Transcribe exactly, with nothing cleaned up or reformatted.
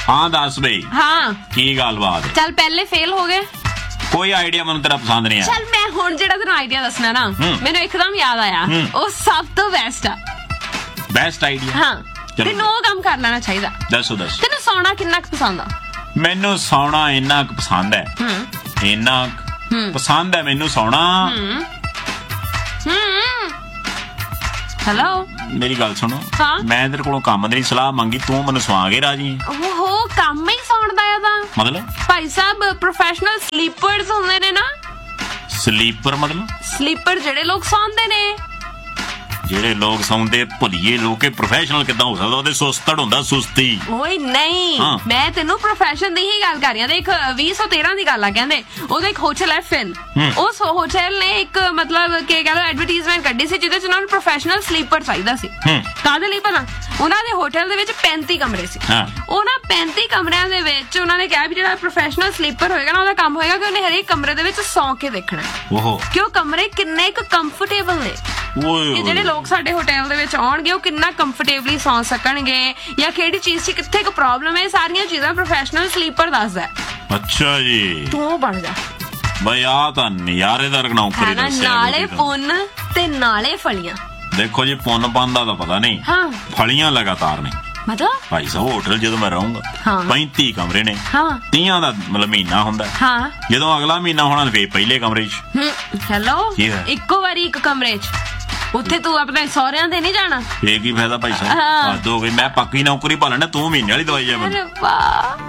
हाँ दस बई हाँ की गलबात है? चल पहले फेल हो गए। कोई आइडिया मैनू तेरा पसंद नहीं है। चल मैं हुण जेड़ा तेनू आइडिया दसना ना मैनू एकदम याद आया ਉਹ ਸਭ ਤੋਂ ਬੈਸਟ ਆ। बेस्ट आइडिया ਹਾਂ ਤੈਨੂੰ ਉਹ ਕੰਮ ਕਰ ਲੈਣਾ ਚਾਹੀਦਾ। दसो दस। ਤੈਨੂੰ ਸੌਣਾ ਕਿੰਨਾ ਕੁ ਪਸੰਦ ਆ? मैनू सौना इन्ना क पसंद है, इन्ना क पसंद है मैनू सौना। हेलो मेरी गल सुनो, हाँ? मैं तेरे कोलों काम दी सलाह मंगी, तू मैनू सवा के राजी है? ओहो ਕੰਮ ਹੀ ਸੌਣ ਦਾ ਆ ਤਾਂ मतलब ਭਾਈ ਸਾਹਿਬ ਪ੍ਰੋਫੈਸ਼ਨਲ ਸਲੀਪਰਸ ਹੁੰਦੇ ਨੇ ਨਾ। स्लीपर मतलब ਸਲੀਪਰ ਜਿਹੜੇ ਲੋਕ ਸੌਂਦੇ ਨੇ। ਜਿਹੜੇ ਲੋਕ ਸੌਂਦੇ ਭੁੱਲੀਏ ਲੋਕ ਇਹ ਪ੍ਰੋਫੈਸ਼ਨਲ ਕਿੱਦਾਂ ਹੋ ਸਕਦਾ? ਉਹਦੇ ਸੁਸਤੜ ਹੁੰਦਾ, ਸੁਸਤੀ। ਓਏ ਨਹੀਂ ਹਾਂ। ਮੈਂ ਤੈਨੂੰ ਪ੍ਰੋਫੈਸ਼ਨ ਦੀ ਹੀ ਗੱਲ ਕਰ ਰਹੀ ਹਾਂ। ਦੇਖ ਵੀਹ ਸੌ ਤੇਰਾਂ ਦੀ ਗੱਲ ਆ ਕਹਿੰਦੇ ਉਹਦਾ ਇੱਕ ਹੋਟਲ ਹੈ ਫਿਨ। ਉਸ ਹੋਟਲ ਨੇ ਇੱਕ ਮਤਲਬ ਕੀ ਕਹਿੰਦਾ ਐਡਵਰਟਾਈਜ਼ਮੈਂਟ ਕੱਢੀ ਸੀ ਜਿਹਦੇ ਚ ਉਹਨਾਂ ਨੂੰ ਪ੍ਰੋਫੈਸ਼ਨਲ ਸਲੀਪਰ ਚਾਹੀਦਾ ਸੀ। ਕਾਹਦੇ ਲਈ ਪਤਾ? ਉਹਨਾਂ ਦੇ ਹੋਟਲ ਦੇ ਵਿੱਚ ਪੈਂਤੀ ਕਮਰੇ ਸੀ। ਉਹਨਾਂ ਪੈਂਤੀ ਕਮਰਿਆਂ ਦੇ ਵਿੱਚ ਉਹਨਾਂ ਨੇ ਕਿਹਾ ਵੀ ਜਿਹੜਾ ਪ੍ਰੋਫੈਸ਼ਨਲ ਸਲੀਪਰ ਹੋਏਗਾ ਨਾ ਉਹਦਾ ਕੰਮ ਹੋਏਗਾ ਕਿ ਉਹਨੇ ਹਰੇਕ ਕਮਰੇ ਦੇ ਵਿੱਚ ਸੌਂ ਕੇ ਦੇਖਣਾ ਓਹੋ ਕਿ ਉਹ ਕਮਰੇ ਕਿੰਨੇ ਕੁ ਕੰਫਰਟੇਬਲ ਨੇ। ਕਿ ਜਿਹੜੇ ਲੋਕ ਸਾਡੇ ਹੋਟਲ ਦੇ ਵਿੱਚ ਆਉਣਗੇ ਉਹ ਕਿੰਨਾ ਕੰਫਰਟੇਬਲੀ ਸੌਂ ਸਕਣਗੇ ਜਾਂ ਕਿਹੜੀ ਚੀਜ਼ 'ਚ ਕਿੱਥੇ ਕੁ ਪ੍ਰੋਬਲਮ ਹੈ, ਸਾਰੀਆਂ ਚੀਜ਼ਾਂ ਪ੍ਰੋਫੈਸ਼ਨਲ ਸਲੀਪਰ ਦੱਸਦਾ। ਅੱਛਾ ਜੀ ਤੂੰ ਬਣ ਜਾ ਬਈ ਆ ਤਾਂ ਨਜ਼ਾਰੇ ਦਾ ਨੌਕਰੀ ਦੱਸਿਆ। ਨਾਲੇ ਪੁੰਨ ਤੇ ਨਾਲੇ ਫਲੀਆਂ। ਦੇਖੋ ਜੀ ਪੁੰਨ ਪੰਨ ਦਾ ਤਾਂ ਪਤਾ ਨਹੀਂ, ਹਾਂ ਫਲੀਆਂ ਲਗਾਤਾਰ ਨੇ। ਮਤਲਬ ਭਾਈ ਸਾਹਿਬ ਹੋਟਲ ਜਦੋਂ ਮੈਂ ਰਹੂੰਗਾ ਹਾਂ। ਪੈਂਤੀ ਕਮਰੇ ਨੇ, ਹਾਂ ਤੀਆਂ ਦਾ ਮਤਲਬ ਮਹੀਨਾ ਹੁੰਦਾ। ਹਾਂ ਜਦੋਂ ਅਗਲਾ ਮਹੀਨਾ ਹੋਣਾ ਫੇਰ ਪਹਿਲੇ ਕਮਰੇ 'ਚ। ਹੈਲੋ ਕੀ ਹੈ? ਇੱਕੋ ਵਾਰੀ ਇੱਕ ਕਮਰੇ 'ਚ ਉੱਥੇ ਤੂੰ ਆਪਣੇ ਸਹੁਰਿਆਂ ਦੇ ਨਹੀਂ ਜਾਣਾ। ਇਹ ਕੀ ਫਾਇਦਾ ਭਾਈ ਸਾਹਿਬ? ਹਾਂ। ਹੱਦ ਹੋ ਗਈ, ਮੈਂ ਪੱਕੀ ਨੌਕਰੀ ਭਾਲਣਾ, ਤੂੰ ਮਹੀਨੇ ਵਾਲੀ ਦਵਾਈ ਜਾ ਮੈਨੂੰ। ਅਰੇ ਵਾਹ